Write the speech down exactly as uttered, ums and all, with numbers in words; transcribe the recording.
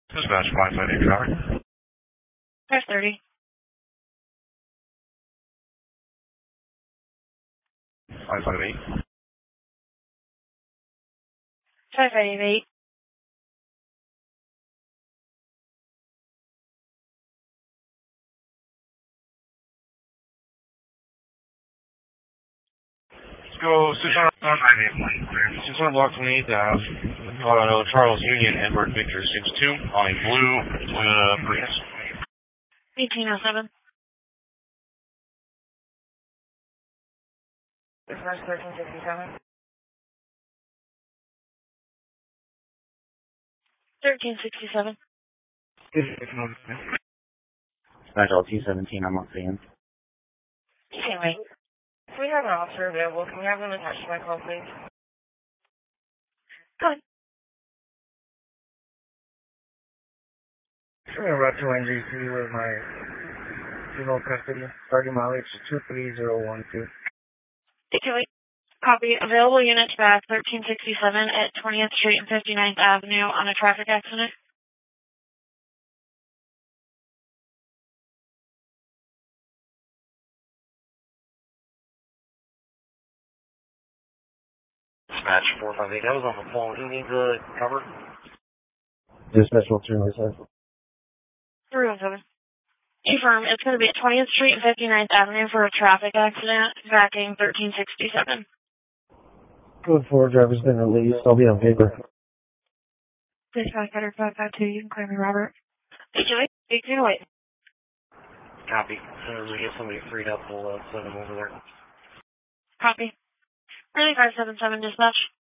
Dispatch five five eight traffic. five thirty. five five eight. five five eight. Let's go six hundred five five eight one. six hundred block twenty-eighth Ave. Colorado, Charles Union, Edward Victor six two on a blue uh, Prius. eighteen oh seven. Dispatch thirteen sixty-seven. thirteen sixty-seven. Dispatch L T seventeen, I'm on scene. Okay, wait. If we have an officer available, can we have them attached to my call, please? Go ahead. I'm going to run to N G C with my juvenile custody. Starting mileage two three zero one two. Okay, wait. Copy. Available units back thirteen sixty-seven at twentieth Street and fifty-ninth Avenue on a traffic accident. Dispatch four five eight. That was on the phone. Do you need the cover? Dispatch will turn this off. three one seven. Confirm. It's going to be at twentieth Street and fifty-ninth Avenue for a traffic accident. Backing thirteen sixty-seven. Code four, driver's been released. I'll be on paper. Dispatch better five five two. You can clear me, Robert. Okay, wait. eight two wait. Copy. As soon as we get somebody freed up, we'll uh, send them over there. Copy. nine five seven seven dispatch.